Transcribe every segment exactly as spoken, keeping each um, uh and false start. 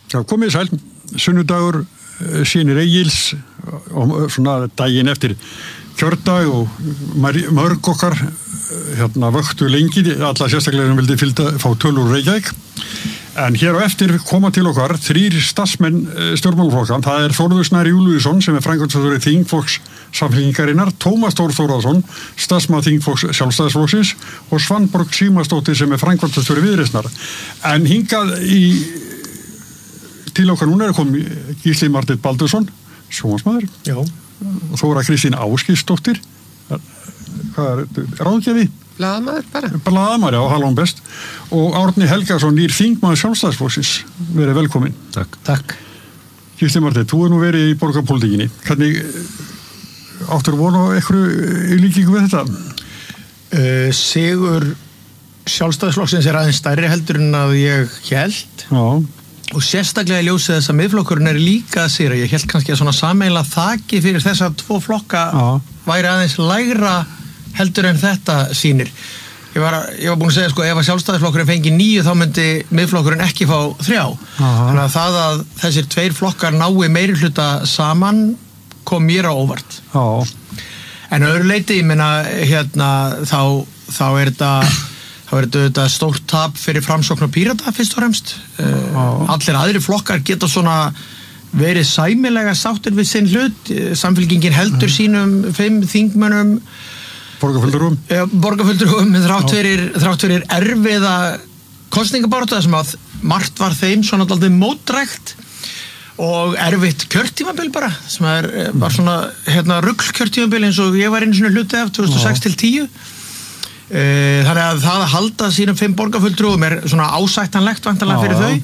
Já, komið sæl, sunnudagur, sýnir Egils og svona daginn eftir kjördag og mörg okkar hérna vöktu lengi, alla sérstaklega sem vildi fylgda, fá tölur úr Reykjavík. En hér á eftir koma til okkar þrír starfsmenn stjórnmálaflokka. Það er Þórður Snær Júlíusson sem er framkvæmdastjóri þingflokks Samfylkingarinnar, Tómas Þór Þórðarson, starfsmaður þingflokks Sjálfstæðisflokksins og Svanborg Símasdóttir sem er framkvæmdastjóri Viðreisnar. En hingað í til okkar núna er komið Gísli Marteinn Baldursson, sjónvarpsmaður. Já. Og Þóra Kristín Ásgeirsdóttir, hvað er þetta, ráðgjafi? Blaðamaður bara. Blaðamaður, já, hallón best. Og Árni Helgason, nýr þingmaður Sjálfstæðisflokksins. Verið velkomin. Takk. Takk. Gísli Marteinn, þú er nú verið í borgarpólitíkinni. Hvernig áttur von á einhverju í líkingu við þetta? Uh, Sigur Sjálfstæðisflokksins er aðeins stærri heldur en að ég hélt. Já. Og sérstaklega í ljósið þess að miðflokkurinn er líka að sigra. Ég held kannski að svona sameiginlega þaki fyrir þessa tvo flokka Já. Væri aðeins lægra heldur en þetta sýnir. Ég var, ég var búin að segja sko, ef að Sjálfstæðisflokkurinn fengi níu þá myndi miðflokkurinn ekki fá þrjá. Aha. Þannig að það að þessir tveir flokkar nái meirihluta saman kom mér á óvart. Já. En öðru leyti, ég meina, hérna, þá, þá er þetta þá er þetta stórt tap fyrir Framsókn og Pírata fyrst og fremst. Uh, allir aðri flokkar geta svona verið sæmilega sáttir við sinn hlut. Samfylkingin heldur mm. sínum fimm þingmönnum borgarfulltrúum ja, borgarfulltrúum þrátt fyrir, þrátt fyrir erfiða kosningabaráttu sem að margt var þeim svona dálítið mótdrægt og erfitt kjörtímabil bara sem er, var svona hérna, rugl kjörtímabil eins og ég var einu svona hluti af tvö þúsund og sex til tíu. Þannig að það að halda sínum fimm borgarfulltrúum er svona ásættanlegt vantanlega fyrir þau.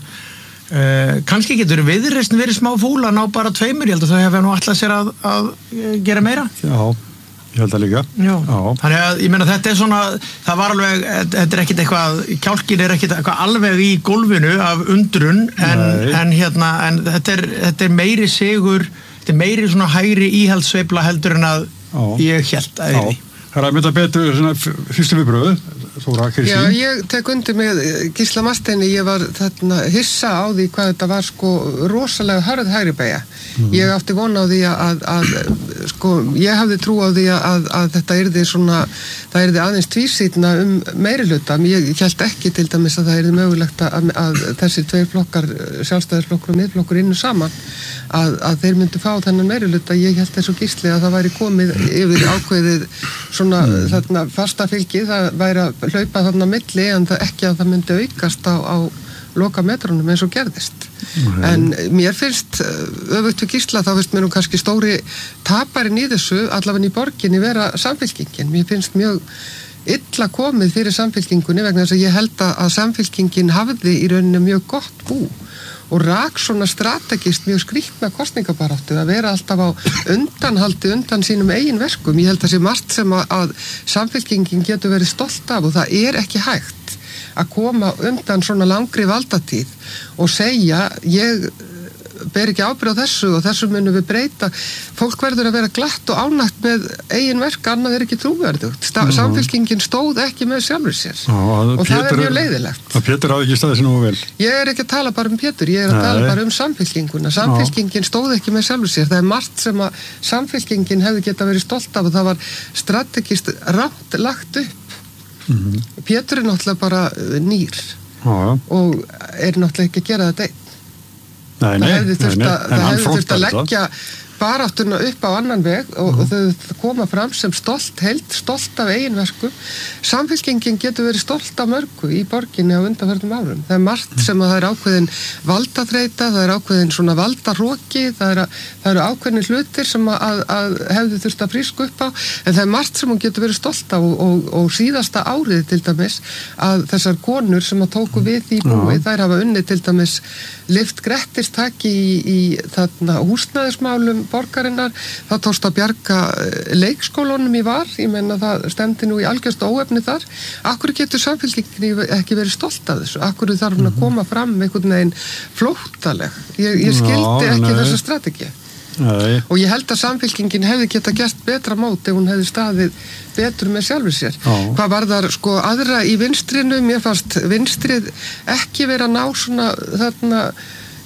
Uh, kannski getur Viðreisn verið smá fúl að ná bara tveimur, ég held að þau hefur nú alltaf sér að, að gera meira. Já, ég held að líka. Já. Já. Þannig að ég meina þetta er svona, það var alveg, þetta er ekkit eitthvað, kjálkin er ekkit eitthvað alveg í gólfinu af undrun, en, en hérna, en þetta er, þetta er meiri sigur, þetta er meiri svona hægri íhaldssveifla heldur en að Já. Ég held að því. Það er að mynda betur svona fyrstu viðbröðu, Þóra Kristín. Já, ég tek undir með Gísla Marteini, ég var þarna hissa á því hvað þetta var sko rosalega hörð hægri beygja. Mm. Ég átti von á því að, að, sko, ég hafði trú á því að, að þetta yrði svona, það yrði aðeins tvísýtna um meirihluta. Ég held ekki til dæmis að það yrði mögulegt að, að þessi tveir flokkar, Sjálfstæðisflokkur og miðflokkur innu saman, að, að þeir myndu fá þennan meirihluta. Ég held þessu Gísli að það væri komið yfir ákveðið svona mm. þarna fasta fylgi, það væri að hlaupa þarna milli en það ekki að það myndi aukast á, á loka metrunum eins og gerðist. Mm. En mér finnst öfugt við Gísla, þá finnst mér nú kannski stóri taparinn í þessu, allavega í borginni vera Samfylkingin. Mér finnst mjög illa komið fyrir Samfylkingunni vegna þess að ég held að Samfylkingin hafði í rauninni mjög gott bú og rak svona strategist mjög skrýtna kosningabaráttu að vera alltaf á undanhaldi undan sínum eigin verkum. Ég held að sé margt sem að, að Samfylkingin getur verið stolt af og það er ekki hægt að koma undan svona langri valdatíð og segja ég ber ekki ábyrgð á þessu og þessu munum við breyta. Fólk verður að vera glatt og ánægt með eigin verk, annað er ekki trúverðugt. Sta- mm. Samfylkingin stóð ekki með sjálfur sér. Já, og Pétur, það er mjög leiðilegt. Það Pétur hafði ekki staðið sér nú vel. Ég er ekki að tala bara um Pétur, ég er að Nei. tala bara um Samfylkinguna. Samfylkingin Já. stóð ekki með sjálfur sér. Það er margt sem að Samfylkingin hefði geta verið stolt af og það var strategist rangt lagt upp. Mm-hmm. Pétur er náttúrulega bara nýr Já. og er náttúrulega ekki að gera þetta einn. Nei, nei, það hefði þurft að, nei, nei. það hefði þurft að þetta. leggja baráttuna upp á annan veg og, mm. og þau koma fram sem stolt held, stolt af eigin verkum. Samfylkingin getur verið stolt af mörgu í borginni á undanförnum árum. Það er margt sem að það er ákveðin valdaþreita, það er ákveðin svona valdaroki, það er, það eru ákveðin hlutir sem að, að, að hefði þurft að frísku upp á, en það er margt sem hún getur verið stolt af og, og, og síðasta árið til dæmis að þessar konur sem að tóku við í búi, mm. þær hafa unnið til dæmis lyft grettistaki í, í þarna húsnæðismálum borgarinnar, það tókst að bjarga leikskólunum í var, ég menna það stemdi nú í algjörst óefni þar. Akkur getur Samfylkingin ekki verið stolt af þessu? Akkur þarf hún að koma fram einhvern veginn flóttaleg? Ég, ég skildi Já, ekki þessa strategi. Nei. Og ég held að Samfylkingin hefði geta gert betra mót ef hún hefði staðið betur með sjálfur sér. Já. Hvað var þar sko aðra í vinstrinu, mér fannst vinstrið ekki vera að ná svona þarna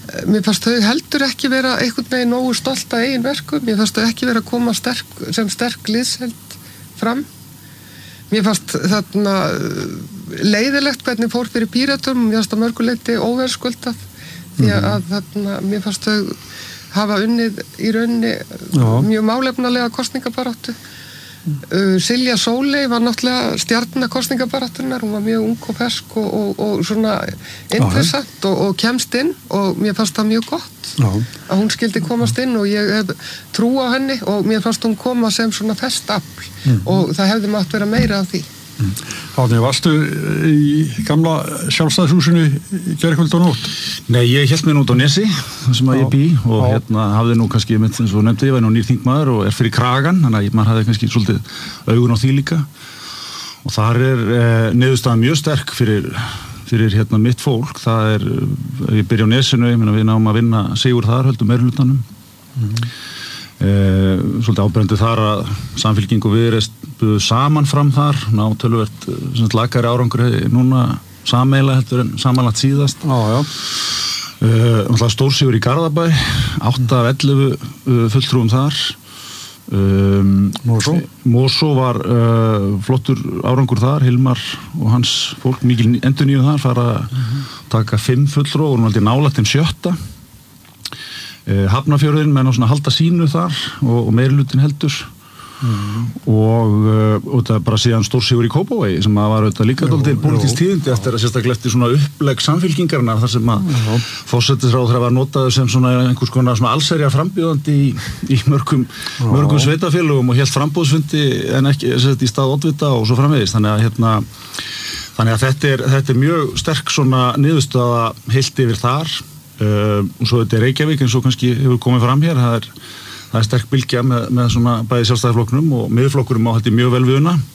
mér fannst þau heldur ekki vera einhvern veginn nógu stolt af eigin verkum, mér fannst þau ekki vera að koma sterk, sem sterk liðsheld fram. Mér fannst þarna leiðilegt hvernig fór fyrir Píratum, mér fannst að mörguleiti óverðskuldað, því að, að þarna, mér fannst þau hafa unnið í rauninni Já. mjög málefnalega kosningabaráttu. Uh, Silja Sóley var náttúrulega stjarna kosningabaráttunar, hún var mjög ung og fersk og, og, og svona interessant og, og kemst inn og mér fannst það mjög gott Já. að hún skildi komast inn og ég hef trú á henni og mér fannst hún koma sem svona festafl mm. og það hefði mátt vera meira af því. Mm. Árni, varstu í gamla sjálfstæðishúsinu í gærkvöld og nótt? Nei, ég hélt mér nút á Nesi, þar sem að ég bý og Já. hérna hafði nú kannski, eins og nefndi, ég var nú nýr þingmaður og er fyrir kragan, þannig að maður hafði kannski svolítið augun á því líka og þar er eh, niðurstaðan mjög sterk fyrir, fyrir hérna mitt fólk, það er, ég byrja á Nesinu, ég meina við náum að vinna sigur þar, höldum meirihlutanum. Mm. Eh, svolítið áberandi þar að Samfylking og Viðreisn buðu saman fram þar ná töluvert lakari árangur núna sameiginlega heldur en samanlagt síðast já, já. Uh, stórsigur í Garðabæ átta af ellefu uh, fulltrúum þar um, Mosó Mosó var uh, flottur árangur þar, Hilmar og hans fólk mikil endurnýjun þar fara að uh-huh. taka fimm fulltrú og hún var nálægt þeim sjötta. Hafnarfjörðin menn á svona halda sínu þar og, og meirilutin heldur mm. og, og það er bara síðan stórsigur í Kópavogi sem að var auðvitað líka dálítið pólitískt tíðindi eftir að sérstaklega eftir svona upplegg Samfylkingarinnar þar sem að forsætisráðherra var notaður sem svona einhvers konar svona allsherjar frambjóðandi í, í mörgum, mörgum sveitafélögum og hélt frambóðsfundi en ekki sett í stað oddvita og svo framvegis þannig að hérna þannig að þetta er, þetta er mjög sterk svona niðurstaða heilt yfir þar. Uh, og svo þetta er Reykjavík eins og kannski hefur komið fram hér það er, það er sterk bylgja með, með svona bæði sjálfstæðisflokknum og miðflokkurum á þetta mjög vel við hana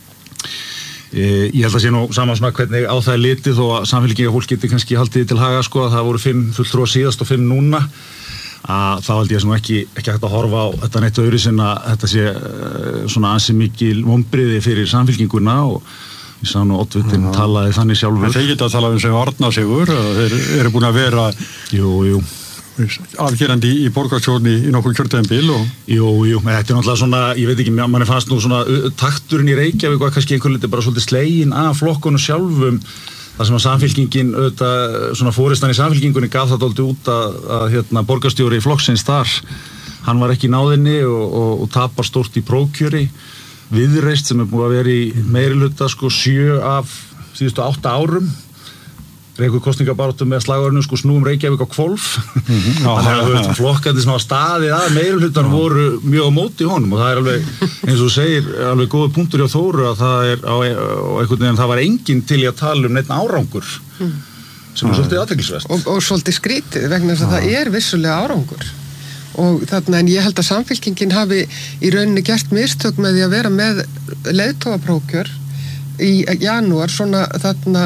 uh, ég held að sé nú saman svona hvernig á það er litið þó að Samfylkingafólk geti kannski haldið til haga sko að það voru fimm fulltrúar síðast og fimm núna að þá held ég sem ekki, ekki hægt að horfa á þetta neitt öðru sinna þetta sé uh, svona ansi mikil vonbrigði fyrir Samfylkinguna og ég sá nú oddvitinn talaði þannig sjálfur. Þeir geta að tala um sem varnarsigur, þeir eru búin að vera jú, jú. afgerandi í borgarstjórn í nokkuð kjörtímabil og Jú, jú, þetta er náttúrulega svona, ég veit ekki, manni fannst nú svona takturinn í Reykjavík og kannski einhvern liti bara svolítið slegin af flokkunum sjálfum þar sem að Samfylkingin, auðvitað, svona fóristan í Samfylkingunni gaf það dálítið út að, að hérna, borgarstjóri flokksins þar, hann var ekki í náðinni og, og, og tapar stórt í prófkjöri. Viðreisn sem er búið að vera í meirihluta sko sjö af síðustu átta árum reykur kosningabaráttu með slagorðinu sko snúum Reykjavík á hvolf mm-hmm. þannig að flokkandi sem hafa staðið að meirihlutan voru mjög á móti honum og það er alveg, eins og þú segir alveg góða punktur hjá Þóru að það er á, á einhvern veginn, það var enginn til í að tala um neitt árangur mm. sem er svolítið athyglisvert og, og svolítið skrítið vegna þess að það er vissulega árangur og þarna en ég held að Samfylkingin hafi í rauninni gert mistök með því að vera með leiðtogaprókjör í janúar svona þarna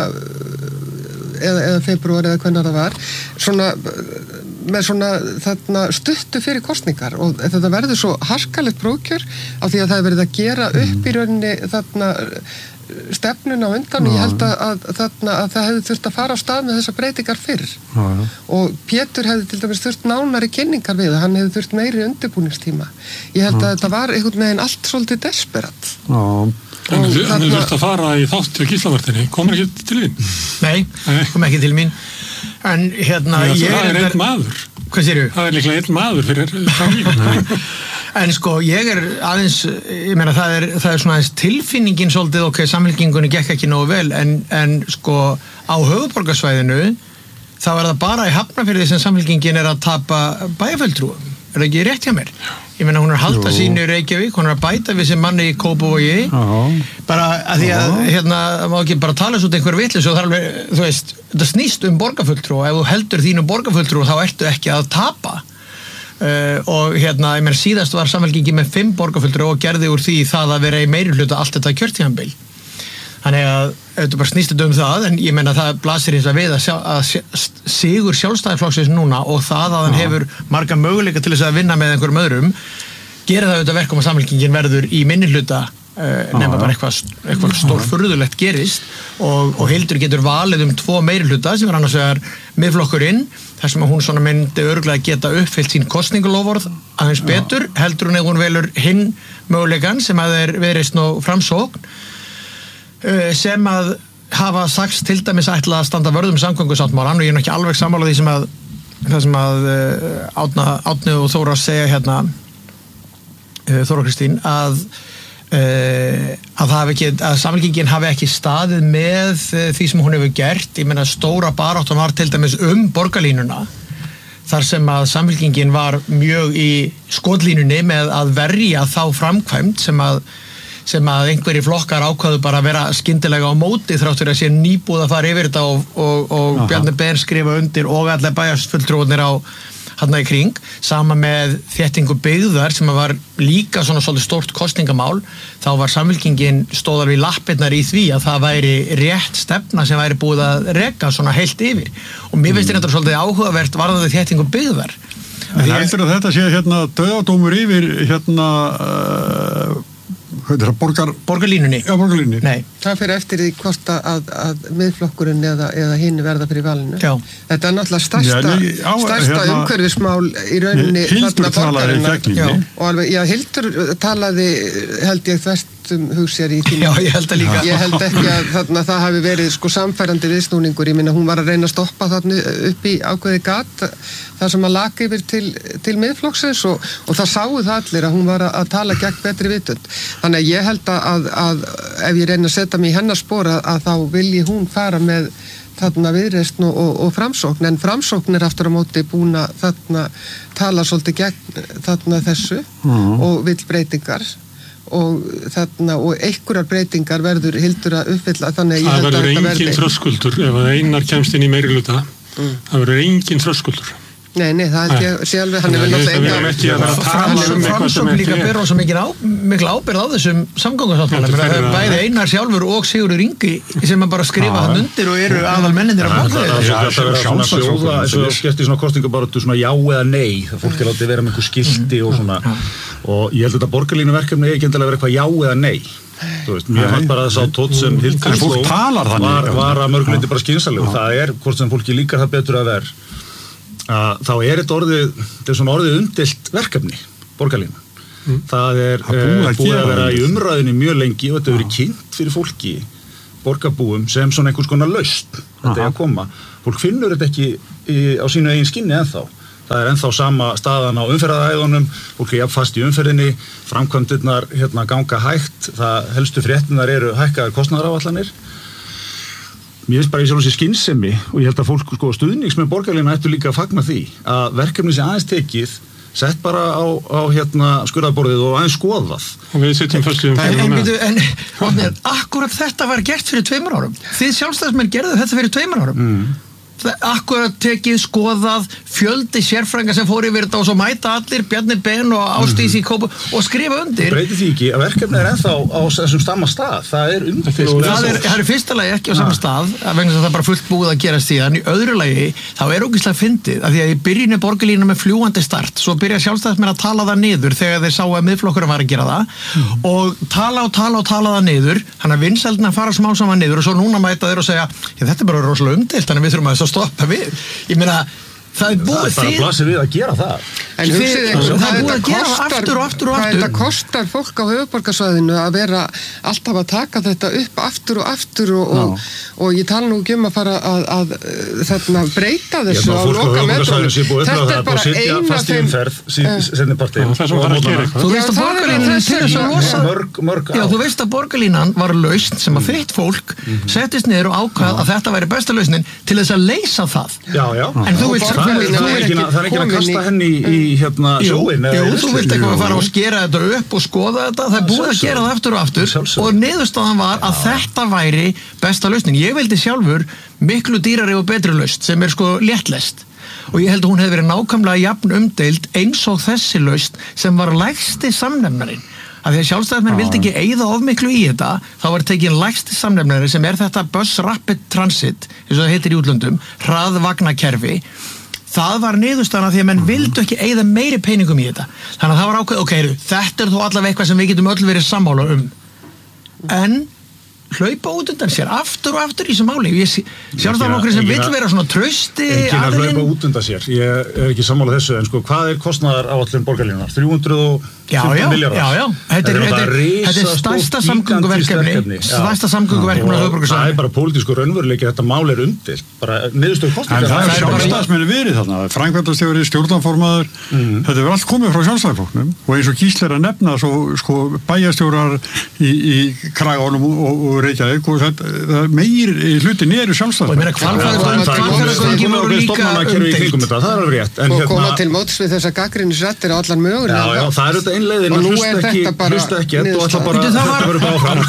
eða, eða febrúar eða hvernig það var svona með svona þarna stuttu fyrir kosningar og þetta verður svo harkalegt prókjör af því að það er verið að gera upp í rauninni þarna stefnun á undan og ég held að, að, þarna, að það hefði þurft að fara á stað með þessar breytingar fyrr já, já. Og Pétur hefði til dæmis þurft nánari kynningar við það, hann hefði þurft meiri undirbúningstíma ég held já. Að þetta var einhvern veginn allt svolítið desperat en hann hefði þurft að fara í þátt til gíslavartinni, komur ekki til þín? Nei, kom ekki til mín en hérna já, ég það er einn maður hvað sér þú? Það er líklega einn maður fyrir Samfylkinguna en sko ég er aðeins ég meina það er, það er svona aðeins tilfinningin svolítið ok, Samfylkingunni gekk ekki nógu vel en, en sko á höfuðborgarsvæðinu þá er það bara í Hafnarfirði sem Samfylkingin er að tapa bæjarfulltrúum er það ekki rétt hjá mér? Ég meina hún er að halda sínu í Reykjavík, hún er að bæta við sem manni í Kópavogi bara að því að hérna má ekki bara tala svo til einhver vitlis og það er alveg, þú veist, þetta snýst um borgarfulltrú og ef þú heldur þínu borgarfulltrú þá ertu ekki að tapa uh, og hérna, ég meina síðast var Samfylkingin með fimm borgarfulltrú og gerði úr því það að vera í meirihluta allt þetta kjörtímabil þannig að þetta bara snýst um það en ég meina það blasir eins að við að, sjá, að sigur sjálfstæðisflokksins núna og það að hann hefur marga möguleika til þess að vinna með einhverjum öðrum gera það auðvitað verkum að Samfylkingin verður í minnihluta uh, nema bara eitthvað, eitthvað stórfurðulegt gerist og, og Hildur getur valið um tvo meirihluta sem er annars vegar Miðflokkurinn, þar sem hún svona myndi örugglega geta uppfyllt sín kosningalofvörð aðeins betur, heldur hún ef hún velur hinn möguleikann sem að er Viðreisn og Framsókn uh, sem að hafa sagst til dæmis ætla að standa vörð um samgöngusáttmálann og ég er nú ekki alveg sammála því sem að það sem að uh, Átna, Átni og Þóra segja hérna uh, Þóra Kristín að uh, að, ekki, að Samfylkingin hafi ekki staðið með uh, því sem hún hefur gert, ég meina stóra baráttan var til dæmis um borgarlínuna þar sem að Samfylkingin var mjög í skotlínunni með að verja þá framkvæmd sem að sem að einhverjir flokkar ákvaðu bara að vera skyndilega á móti þráttur að sé nýbúð að fara yfir þetta og, og, og Bjarni Ben skrifa undir og allir bæjarfulltrúarnir á hérna í kring, sama með þéttingu byggðar sem var líka svona svolítið stórt kosningamál, þá var Samfylkingin stóðar við lappirnar í því að það væri rétt stefna sem væri búið að reka svona heilt yfir og mér finnst þetta svolítið áhugavert varðandi þéttingu byggðar. En heldur að þetta sé hérna dauðadómur yfir hérna uh, Borgar, borgarlínunni? Já, borgarlínunni. Nei. Það fyrir eftir því hvort að, að miðflokkurinn eða, eða hinn verða fyrir valinu. Já. Þetta er náttúrulega stærsta, já, nei, á, stærsta hérna, umhverfismál í rauninni Hildur talaði í gegninni. Og alveg, já, Hildur talaði held ég þvert um hugsér í tíma. Já, ég held að líka. Ég held ekki að þarna, það hafi verið sko samfærandi viðsnúningur. Ég minna, hún var að reyna að stoppa þarna upp í ákveði gat það sem að laka yfir til, til miðflokksins og, og það sáu það allir að hún var að, að tala gegn betri vitund. Þannig að ég held að, að ef ég reyna að setja mig í hennar spor að, að þá vilji hún fara með þarna Viðreisn og, og, og Framsókn, en Framsókn er aftur á móti búin að þarna tala svolítið gegn þarna þessu mm. og vill breytingar og þarna og einhverjar breytingar verður Hildur að uppfylla þannig að ég held að það verður engin verði... þröskuldur ef að Einar kemst inn í meirihluta mm. það verður engin þröskuldur. Nei, nei, það held ég sé alveg, hann er vel náttúrulega Framsókn líka ber rosa mikil ábyrgð á þessum samgöngusáttmála, bæði Einar sjálfur og Sigurður Ingi sem bara skrifa hann undir og eru aðal mennirnir að bóka þeir. Það er að vera svona sjóða, eins og skert í svona kosningabaráttu svona já eða nei, það fólk er látið vera með einhver skilti og svona, og ég held að þetta borgarlínuverkefni er ekki endilega verið eitthvað já eða nei. Þú veist, mér fannst bara að sá tótt sem Hildur sló var, var að mörguleiti bara skynsamlegur. Það er hvort sem fólki líkar það betur að ver að þá er þetta orðið, þetta er svona orðið umdeilt verkefni, borgarlínan. Mm. Það er það búið, að, búið að vera í umræðinni mjög lengi og þetta hefur verið kynnt fyrir fólki, borgarbúum, sem svona einhvers konar lausn, þetta er að koma. Fólk finnur þetta ekki í, á sínu eigin skinni ennþá. Það er ennþá sama staðan á umferðaræðunum, fólk er jafn fast í umferðinni, framkvæmdirnar hérna ganga hægt, það helstu fréttinar eru hækkaðar kostnaðaráætlanir. Mér finnst bara í sjálf þessi skynsemi og ég held að fólk sko stuðnings með borgarlínu ættu líka að fagna því að verkefni sem aðeins tekið sett bara á, á hérna skurðarborðið og aðeins skoðað. Og við sitjum fyrst um fyrir með. En, en, en akkurat þetta var gert fyrir tveimur árum. Þið sjálfstæðismenn gerðu þetta fyrir tveimur árum. Mm. Akkurat tekið, skoðað, fjöldi sérfræðinga sem fór yfir þetta og svo mæta allir, Bjarni Ben og Ásdís í Kópa og skrifa undir. Breyti því ekki að verkefni er ennþá á þessum sama stað. Það er undir. Það er, það er fyrsta lagi ekki á sama stað, að vegna þess að það er bara fullt búið að gera síðan. Í öðru lagi, þá er ógeðslega fyndið, af því að í byrjunni borgarlínu með fljúgandi start, svo byrja sjálfstæðismenn að tala það niður þegar þeir sáu að miðflokkurinn var að gera það mm. og tala og tala og tala það niður, hann að vinsældina fara smá saman niður og svo núna mæta þeir og segja, þetta er bara rosalega umdeilt, þannig við þurfum að stoppa við. Ég meina, það er búið það er bara blasir við að gera það. En hugsið ykkur, það er búið að gera það aftur og aftur og aftur. Þetta kostar fólk á höfuðborgarsvæðinu að vera alltaf að taka þetta upp aftur og aftur og, og, og ég tala nú ekki um að fara að, að, að þarna breyta þessu á loka metrónum. Þetta er bara eina þeim Þú veist að borgarlínan til þess að losa Já, þú veist að borgarlínan var lausn sem að þitt fólk settist niður og ákvað að þetta væri besta lausnin til þess að leysa það. Já, já. En þú veist það er ekki að kasta henni í hérna sjóin. Jú, þú vilt ekki að fara og skera þetta upp og skoða þetta, það er búið að gera það aftur og aftur og niðurstaðan var að þetta væri besta lausnin. Ég vildi sjálfur miklu dýrari og betri lausn sem er sko léttlest og ég held að hún hefði verið nákvæmlega jafn umdeild eins og þessi lausn sem var lægsti samnefnarinn. Af því að sjálfstæðismenn vildi ekki eyða of miklu í þetta, þá var tekin lægsti samnefnari sem er þetta Bus Rapid Transit, eins og það heitir í útlöndum, hraðvagnakerfi. Það var niðurstaðan því að menn vildu ekki eyða meiri peningum í þetta. Þannig að það var ákveð, ok, þetta er þó allavega eitthvað sem við getum öll verið sammála um. en hlaupa út undan sér aftur og aftur í þessu máli. Sjálfstæðisflokkurinn sem vill vera svona trausti enginn að hlaupa út undan sér, ég er ekki sammála þessu, en sko, hvað er kostnaðar áætlun borgarlínunar? þrjú hundruð og fimmtán milljarðar. Já, já, þetta er, þetta er, þetta er stærsta samgönguverkefni, stærsta samgönguverkefni á höfuðborgarsvæðinu. Það er bara pólitískur raunveruleiki, þetta mál er umdeilt, bara niðurstöðu kostnaðar. En það er sjálfstæðismenn verið þarna, framkvæmdastjóri, stjórnarformaður, mm. þetta er allt komið frá sjálfstæðisflokknum og eins og Gísli er að nefna svo, sko, bæjarstjórar í, í Kraganum og, og Reykjavík og það, það meir hlutin eru sjálfstæðismenn. Og koma til móts við þessa gagnrýnisraddir á allan mögulega. Já, já, það er þetta einleiðin að hlusta ekki, hlusta ekki, og ætla bara að þetta verður bara áfram.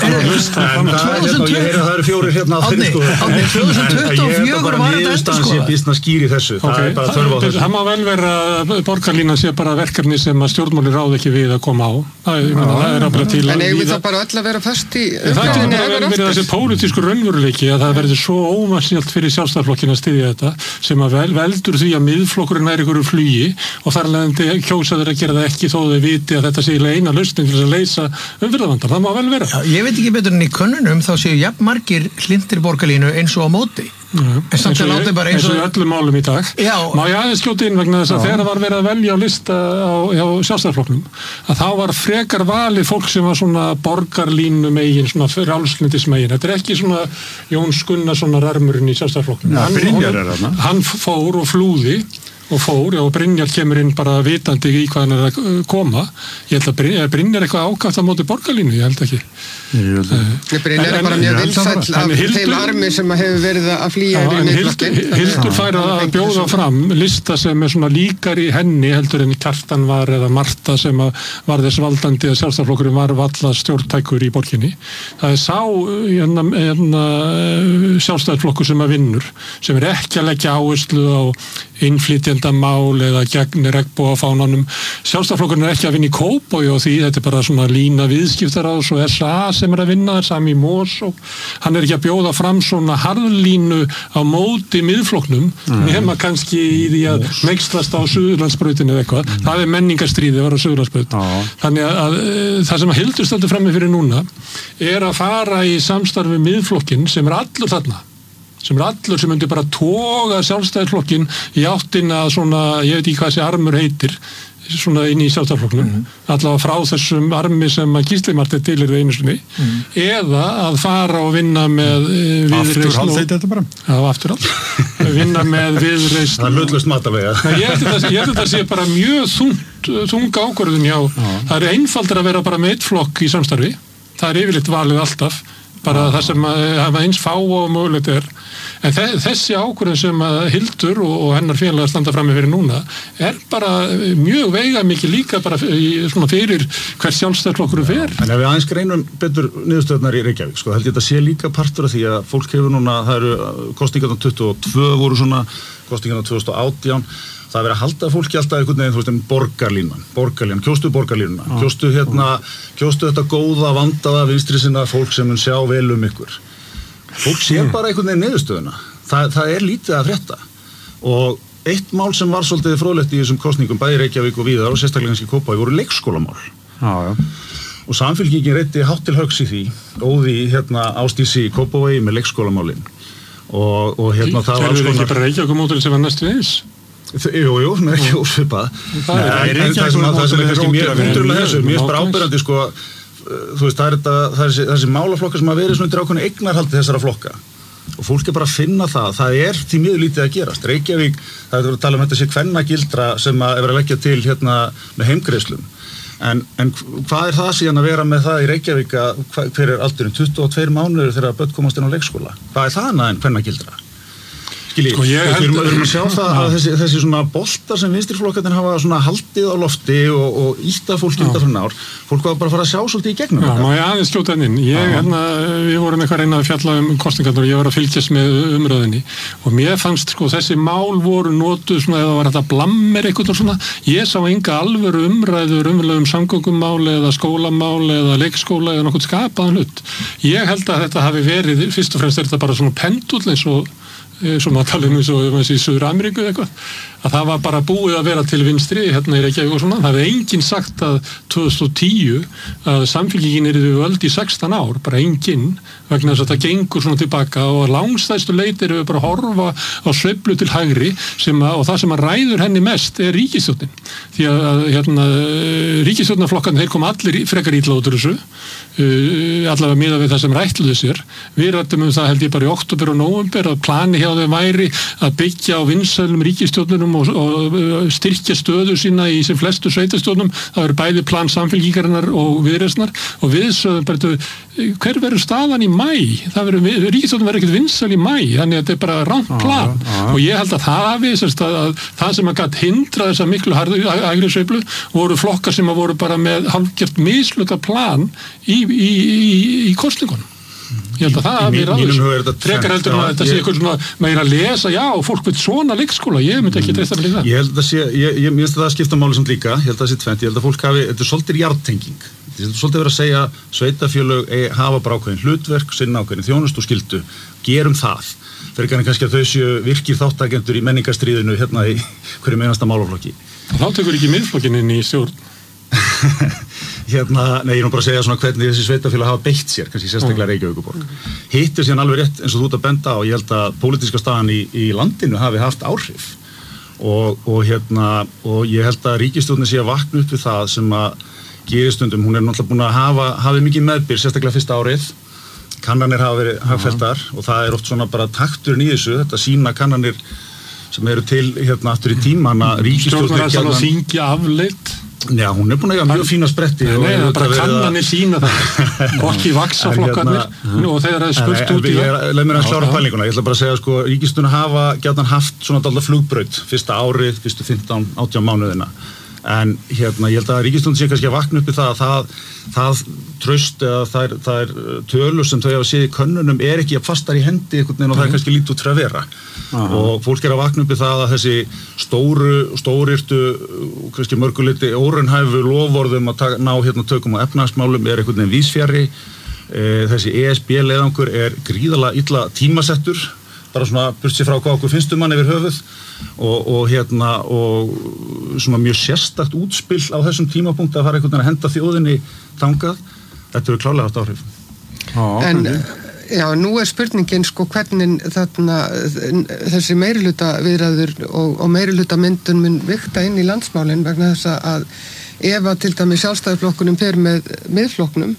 En ég heyri að það eru fjórir hérna á þeirri skoðu. tvö þúsund tuttugu og fjögur var þetta endur skoða. Ég er býstna skýr í þessu, það er bara þörf á þessu. Það má vel vera að borgarlínan sé bara verkefni sem að stjórnmáli ráð ekki við að koma á. Það er að bara til að... En eigum við það bara öll að vera fast í... Það er bara að vera þessi pólitískur raunveruleiki að það verður svo ómarsnjált fyrir Sjálfstæðisflokkinn að styðja þetta sem að vel, veldur því að miðflokkurinn væri ykkur flugi og þar leðandi kjósa þeir að gera það ekki þó þau viti að þetta sé eina lausnin til að leysa umferðarvandann. Það má vel vera. Já, ég veit ekki betur en í könnunum þá séu jafn margir hlindir borgarlínu eins og á móti. Já, eins og í öllum málum í dag. Já. Má ég aðeins skjóta inn vegna þess að þegar var verið að velja á lista á, á Sjálfstæðisflokknum að þá var frekar valið fólk sem var svona borgarlínu megin, svona frjálslyntis megin. Þetta er ekki svona Jóns Gunnarssonar armurinn í Sjálfstæðisflokknum. Ja, Brynjar er þarna. Hann fór og flúði og fór og Brynjar kemur inn bara vitandi í hvað hann er að koma. Ég held að Brynjar, Brynjar eitthvað ákvæmt á móti borgarlínu, ég held ekki. Ég held að... Brynjar er bara mjög vinsæll af þeim armi sem hefur verið að flýja yfir miðflokkinn. Hildur fær að bjóða fram lista sem er svona líkar í henni heldur en Kjartan var eða Marta sem var þess valdandi að Sjálfstæðisflokkurinn var valla stjórntækur í borginni. Það er sá hérna, hérna, Sjálfstæðisflokkur sem að vinnur, sem er ekki að leggja áherslu á innflytjendamál eða gegn regnbogafánanum. Sjálfstæðisflokkurinn er ekki að vinna í Kópavogi og því þetta er bara svona lína viðskiptaráðs og S A sem er að vinna þar sami í Mós og hann er ekki að bjóða fram svona harðlínu á móti miðflokknum mm. nema kannski í því að meikslast á Suðurlandsbrautinu eða eitthvað. Mm. Það er menningarstríði að vera á Suðurlandsbraut. Mm. Þannig að, að það sem að Hildur stendur frammi fyrir núna er að fara í samstarfi miðflokkin sem er allur þarna. sem er allur sem myndi bara toga Sjálfstæðisflokkinn í áttina svona, ég veit ekki hvað þessi armur heitir, svona inn í Sjálfstæðisflokknum, mm. allavega frá þessum armi sem að Gísli Marteinn til er það einu sinni, mm. eða að fara og vinna með uh, viðreisn og... Afturhald þetta bara? Já, afturhald. Vinna með viðreisn... Það er hlutlust matavega. Ég held að þetta sé bara mjög þungt, þunga ákvörðun, já. já. Það er einfaldur að vera bara með eitt flokk í samstarfi. Það er yfirleitt valið alltaf. Bara það sem að hafa eins fá og mögulegt er. En þessi ákvörðun sem að Hildur og hennar félagar standa frammi fyrir núna er bara mjög veigamikið líka bara fyrir hver Sjálfstæðisflokkurinn fer. En ef við aðeins greinum betur niðurstöðnar í Reykjavík, sko, held ég þetta sé líka partur af því að fólk hefur núna, það eru kosningarnar tuttugu og tvö voru svona, kosningarnar tvö þúsund og átján, það er verið að halda fólki alltaf einhvern veginn, þú veist, borgarlínan, borgarlínan, kjóstu borgarlínuna, ah. kjóstu hérna, kjóstu þetta góða, vandaða, vinstri sinna fólk sem mun sjá vel um ykkur. Fólk sé bara einhvern veginn niðurstöðuna. Það, það er lítið að frétta. Og eitt mál sem var svolítið fróðlegt í þessum kosningum, bæði Reykjavík og víðar og sérstaklega kannski Kópavogi, voru leikskólamál. Ah, ja. Og Samfylkingin reiddi hátt til höggs í því, óði hérna Ásdísi í Kópavogi með leikskólamálin. Og, og hérna það var svona... ekki bara Reykjavík-móturinn sem var næstu eins? Jú, jú, sem er ekki ósvipað. Það er ekki það sem er kannski mér fundurlega þessu, mér er bara ábyrjandi, sko, þú veist, það er þetta, það er þessi, þessi málaflokkar sem að verið svona undir ákveðnu eignarhaldi þessara flokka. Og fólk er bara að finna það, það er því miður lítið að gerast. Reykjavík, það er að tala um þetta sé kvennagildra sem að er verið að leggja til hérna með heimgreiðslum. En, en hvað er það síðan að vera með það í Reykjavík að hver er aldurinn tuttugu og tveir mánuður þegar börn komast inn á leikskóla? Hvað er það annað en kvennagildra? Skilji, sko, við erum að sjá það að þessi, þessi svona boltar sem vinstriflokkarnir hafa svona haldið á lofti og, og ítta fólki undan frá nár, fólk var bara að fara að sjá svolítið í gegnum þetta. Já, má ég aðeins skjóta henni inn. Ég, hérna, við vorum eitthvað reynað að fjalla um kosningarnar og ég var að fylgjast með umröðinni og mér fannst, sko, þessi mál voru notuð svona eða var þetta blammer eitthvað og svona. Ég sá enga alvöru umræður umræðu um samgöngumál eða skólamál eða leikskóla eða nokkuð skapaðan hlut. Ég held að þetta hafi verið, fyrst og fremst er þetta bara svona pendull eins og svona að tala um eins og í Suður-Ameríku eða eitthvað, að það var bara búið að vera til vinstri hérna í Reykjavík og svona. Það hefði enginn sagt að tvö þúsund og tíu að samfylkingin yrði við völd í sextán ár, bara enginn, vegna þess að það gengur svona tilbaka og langstæðstu leyti erum við bara að horfa á sveiflu til hægri sem að, og það sem að ræður henni mest er ríkisstjórnin. Því að hérna, ríkisstjórnarflokkarnir, þeir kom allir frekar illa út úr þessu, uh, allavega miðað við það sem rættluðu sér. Við rættum um það held ég bara í október og nóvember að plani hjá þeim væri að byggja á vinsælum ríkisstjórnunum og, og styrkja stöðu sína í sem flestu sveitarstjórnum. Það eru bæði plan Samfylkingarinnar og Viðreisnar og við sögum bara, hver verður staðan í mæ? Það verður, ríkisstjórnum verður ekkert vinsæl í mæ, þannig að þetta er bara rangt plan. Ah, ah. Og ég held að það hafi, sérst, að, að það sem að gat hindra þessa miklu hægri sveiflu voru flokkar sem að voru bara með hálfgert misluta plan í, í, í, í kosningunum. Ég held að það hafi ráður. Frekar heldur að þetta sé eitthvað svona meira að lesa, já, fólk veit svona leikskóla, ég myndi ekki treysta fyrir það. Ég held að sé, ég, ég minnst að það skipta máli samt líka, ég held að það sé tvennt, ég held að fólk hafi, þetta er svolítið jarðtenging. Þetta er svolítið verið að segja, sveitarfélög hafa bara ákveðin hlutverk, sinna ákveðin þjónustu og skyldu, gerum það. Fyrir kannan kannski að þau séu virkir þáttakendur í menningarstríðinu hérna í hverjum einasta málaflokki. Þá tekur ekki Miðflokkinn inn í stjórn. Hérna, nei, ég er nú bara að segja svona hvernig þessi sveitafélag hafa beitt sér, kannski sérstaklega Reykjavíkurborg. Hitt er síðan alveg rétt eins og þú ert að benda á, ég held að pólitíska staðan í, í landinu hafi haft áhrif og, og hérna, og ég held að ríkisstjórnin sé að vakna upp við það sem að gerir stundum, hún er náttúrulega búin að hafa, hafi mikið meðbyr, sérstaklega fyrsta árið, kannanir hafa verið hagfelldar og það er oft svona bara takturinn í þessu, þetta sína kannanir sem eru til hérna aftur í tíman að ríkisstjórnin Já, hún er búin að eiga mjög fína spretti. Nei, það er bara kannanir sína það. Okki vaksa flokkarnir og þegar það er spurt út í það. Leð mér að klára pælinguna. Ég ætla bara að segja, sko, ríkisstjórnin hafa gjarnan haft svona dálítið flugbraut fyrsta árið, fyrstu fimmtán, átján mánuðina. En hérna, ég held að ríkisstjórnin sé kannski að vakna upp í það að það, það traust eða þær, þær tölur sem þau hafa séð í könnunum er ekki að fastar í hendi einhvern veginn og það er kannski lítið út fyrir að vera. Aha. Og fólk er að vakna upp í það að þessi stóru, stórirtu, kannski mörguliti óraunhæfu loforðum að taka, ná hérna tökum á efnahagsmálum er einhvern veginn vísfjarri. E, þessi E S B-leiðangur er gríðarlega illa tímasettur, bara svona burtsi frá hvað okkur finnst um hann yfir höfuð og, og hérna og svona mjög sérstakt útspill á þessum tímapunkt að fara einhvern veginn að henda þjóðinni þangað. Þetta eru klárlega haft áhrif. Ah, en já, nú er spurningin sko hvernig þarna þessi meirihluta viðræður og, og meirihluta myndun mun vikta inn í landsmálin vegna þess að ef að til dæmis sjálfstæðisflokkunum fer með miðflokknum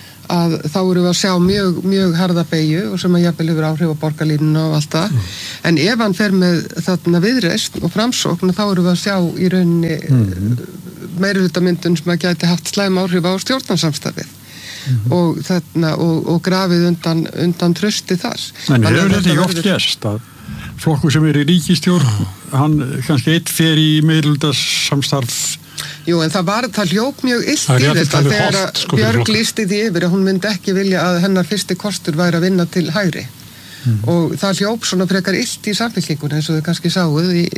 að þá eru við að sjá mjög, mjög harða beygju og sem að jafnvel hefur áhrif á borgarlínuna og allt það. Mm. En ef hann fer með þarna Viðreisn og Framsókn þá eru við að sjá í rauninni mm. meirihlutamyndun sem að gæti haft slæm áhrif á stjórnarsamstarfið. Mm. Og þarna og, og grafið undan, undan trausti þar. En hefur þetta ekki oft gerst að flokkur sem er í ríkisstjórn, hann kannski eitt fer í meirihlutasamstarf. Jú, en það var, það hljóp mjög illt í þetta þegar að sko, Björg lýsti því yfir að hún myndi ekki vilja að hennar fyrsti kostur væri að vinna til hægri. Mm. Og það hljóp svona frekar illt í Samfylkingunni eins og þau kannski sáuð í